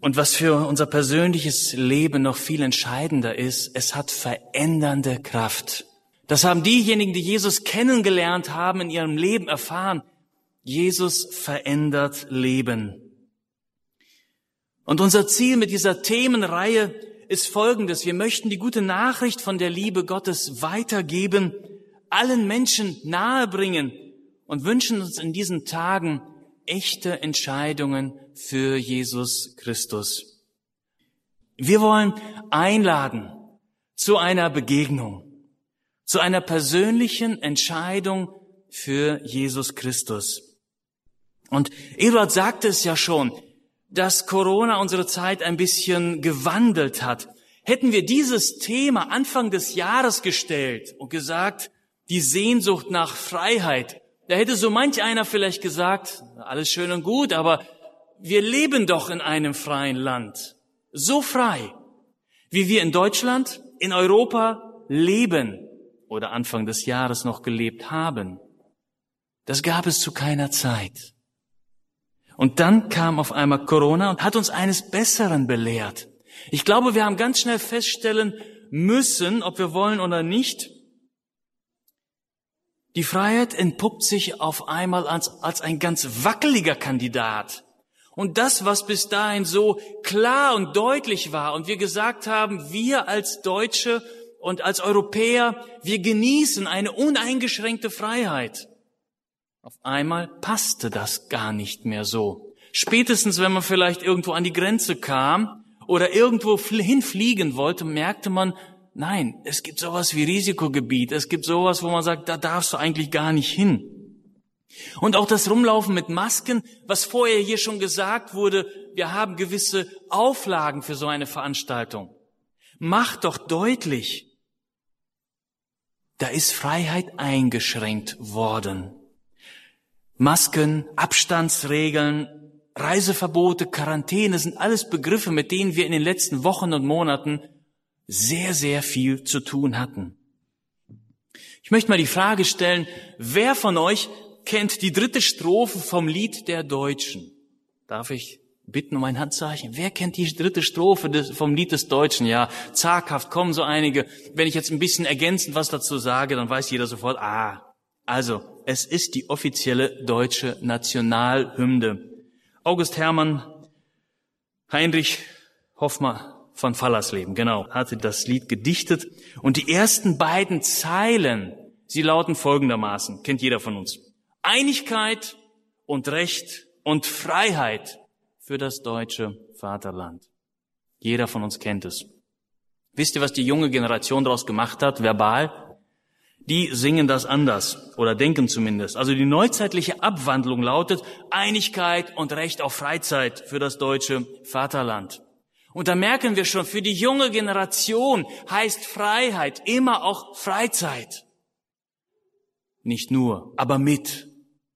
Und was für unser persönliches Leben noch viel entscheidender ist, es hat verändernde Kraft. Das haben diejenigen, die Jesus kennengelernt haben, in ihrem Leben erfahren. Jesus verändert Leben. Und unser Ziel mit dieser Themenreihe ist Folgendes. Wir möchten die gute Nachricht von der Liebe Gottes weitergeben, allen Menschen nahebringen und wünschen uns in diesen Tagen echte Entscheidungen für Jesus Christus. Wir wollen einladen zu einer Begegnung, zu einer persönlichen Entscheidung für Jesus Christus. Und Eduard sagte es ja schon, dass Corona unsere Zeit ein bisschen gewandelt hat. Hätten wir dieses Thema Anfang des Jahres gestellt und gesagt, die Sehnsucht nach Freiheit, da hätte so manch einer vielleicht gesagt, alles schön und gut, aber wir leben doch in einem freien Land. So frei, wie wir in Deutschland, in Europa leben oder Anfang des Jahres noch gelebt haben. Das gab es zu keiner Zeit. Und dann kam auf einmal Corona und hat uns eines Besseren belehrt. Ich glaube, wir haben ganz schnell feststellen müssen, ob wir wollen oder nicht, die Freiheit entpuppt sich auf einmal als ein ganz wackeliger Kandidat. Und das, was bis dahin so klar und deutlich war und wir gesagt haben, wir als Deutsche und als Europäer, wir genießen eine uneingeschränkte Freiheit. Auf einmal passte das gar nicht mehr so. Spätestens, wenn man vielleicht irgendwo an die Grenze kam oder irgendwo hinfliegen wollte, merkte man, nein, es gibt sowas wie Risikogebiet. Es gibt sowas, wo man sagt, da darfst du eigentlich gar nicht hin. Und auch das Rumlaufen mit Masken, was vorher hier schon gesagt wurde, wir haben gewisse Auflagen für so eine Veranstaltung. Macht doch deutlich, da ist Freiheit eingeschränkt worden. Masken, Abstandsregeln, Reiseverbote, Quarantäne sind alles Begriffe, mit denen wir in den letzten Wochen und Monaten sehr, sehr viel zu tun hatten. Ich möchte mal die Frage stellen, wer von euch kennt die 3. Strophe vom Lied der Deutschen? Darf ich bitten um ein Handzeichen? Wer kennt die 3. Strophe vom Lied des Deutschen? Ja, zaghaft kommen so einige. Wenn ich jetzt ein bisschen ergänzend was dazu sage, dann weiß jeder sofort, also, es ist die offizielle deutsche Nationalhymne. August Hermann, Heinrich Hoffmann von Fallersleben, genau, hatte das Lied gedichtet. Und die ersten beiden Zeilen, sie lauten folgendermaßen, kennt jeder von uns. Einigkeit und Recht und Freiheit für das deutsche Vaterland. Jeder von uns kennt es. Wisst ihr, was die junge Generation daraus gemacht hat, verbal? Die singen das anders oder denken zumindest. Also die neuzeitliche Abwandlung lautet Einigkeit und Recht auf Freizeit für das deutsche Vaterland. Und da merken wir schon, für die junge Generation heißt Freiheit immer auch Freizeit. Nicht nur, aber mit.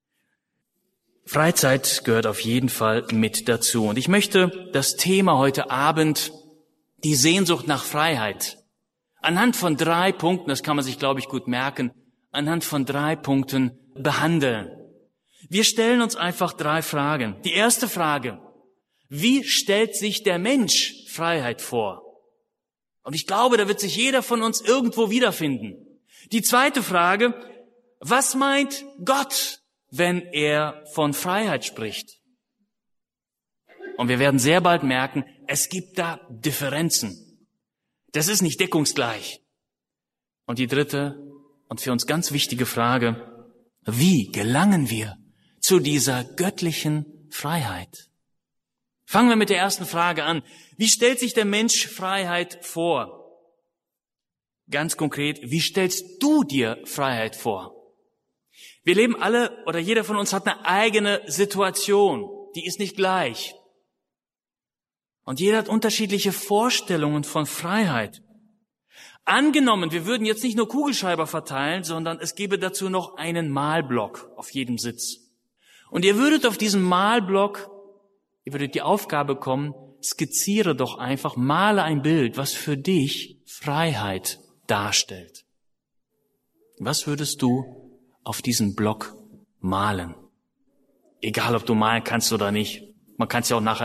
Freizeit gehört auf jeden Fall mit dazu. Und ich möchte das Thema heute Abend, die Sehnsucht nach Freiheit, anhand von 3 Punkten, das kann man sich, glaube ich, gut merken, anhand von 3 Punkten behandeln. Wir stellen uns einfach 3 Fragen. Die erste Frage, wie stellt sich der Mensch Freiheit vor? Und ich glaube, da wird sich jeder von uns irgendwo wiederfinden. Die zweite Frage, was meint Gott, wenn er von Freiheit spricht? Und wir werden sehr bald merken, es gibt da Differenzen. Das ist nicht deckungsgleich. Und die dritte und für uns ganz wichtige Frage, wie gelangen wir zu dieser göttlichen Freiheit? Fangen wir mit der ersten Frage an. Wie stellt sich der Mensch Freiheit vor? Ganz konkret, wie stellst du dir Freiheit vor? Wir leben alle oder jeder von uns hat eine eigene Situation. Die ist nicht gleich. Und jeder hat unterschiedliche Vorstellungen von Freiheit. Angenommen, wir würden jetzt nicht nur Kugelschreiber verteilen, sondern es gäbe dazu noch einen Malblock auf jedem Sitz. Und ihr würdet auf diesem Malblock, ihr würdet die Aufgabe bekommen, skizziere doch einfach, male ein Bild, was für dich Freiheit darstellt. Was würdest du auf diesen Block malen? Egal, ob du malen kannst oder nicht. Man kann es ja auch nachher